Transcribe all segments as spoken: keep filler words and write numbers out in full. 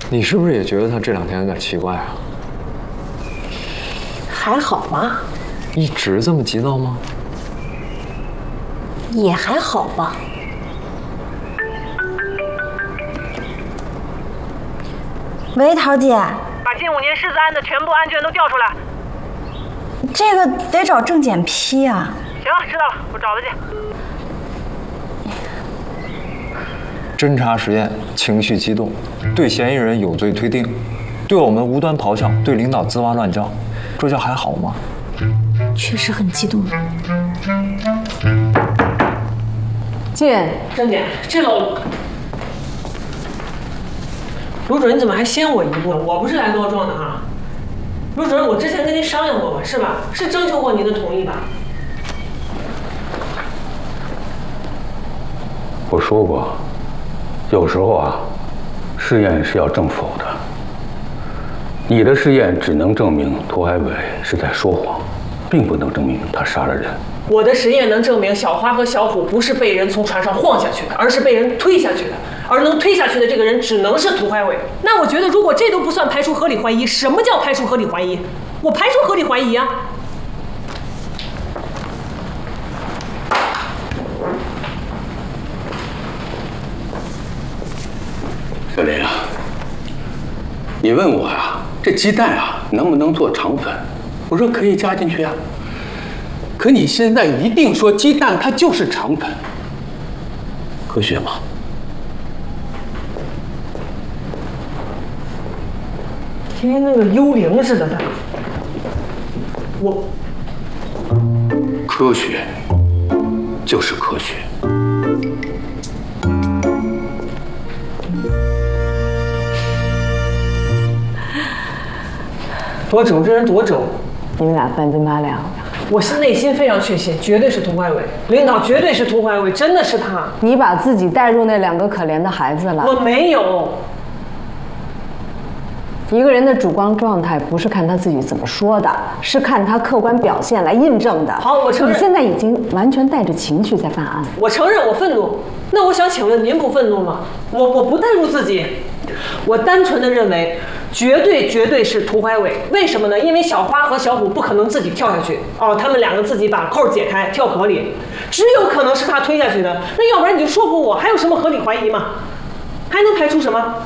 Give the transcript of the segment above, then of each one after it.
你是不是也觉得他这两天有点奇怪啊？ 还好吧。 一直这么急躁吗？ 也还好吧。喂，桃姐。 把近五年失踪案的全部案卷都调出来。 这个得找证检批啊。 行，知道了，我找他去。 侦查实验情绪激动，对嫌疑人有罪推定，对我们无端咆哮，对领导吱哇乱叫，这叫还好吗？ 确实很激动。 进， 郑姐，这老卢主任怎么还先我一步呢？我不是来告状的啊。卢主任，我之前跟您商量过吧，是吧？是征求过您的同意吧？ 我说过。 有时候啊，试验是要证否的。你的试验只能证明涂海伟是在说谎，并不能证明他杀了人。 我的实验能证明小花和小虎不是被人从船上晃下去的，而是被人推下去的。而能推下去的这个人只能是涂海伟。那我觉得，如果这都不算排除合理怀疑，什么叫排除合理怀疑？我排除合理怀疑啊！ 小林啊，你问我呀，这鸡蛋啊能不能做肠粉？我说可以加进去啊。可你现在一定说鸡蛋它就是肠粉，科学吗？ 天天那个幽灵似的的，我科学就是科学。 多整，这人多整。 你们俩半斤八两。 我是内心非常确信，绝对是涂海伟，领导绝对是涂海伟，真的是他。 你把自己带入那两个可怜的孩子了。 我没有。 一个人的主观状态不是看他自己怎么说的，是看他客观表现来印证的。 好，我承认。 你现在已经完全带着情绪在办案。 我承认我愤怒。那我想请问，您不愤怒吗？我我不带入自己，我单纯的认为。 绝对绝对是涂海伟，为什么呢？因为小花和小虎不可能自己跳下去哦，他们两个自己把扣解开跳河里，只有可能是他推下去的。那要不然你就说服我，还有什么合理怀疑吗？还能排除什么？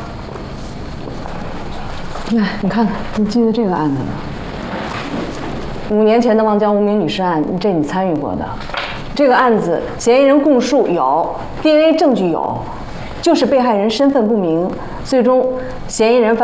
来，你看看，你记得这个案子吗？五年前的望江无名女尸案，这你参与过的。这个案子嫌疑人供述有 D N A 证据有，就是被害人身份不明，最终嫌疑人犯。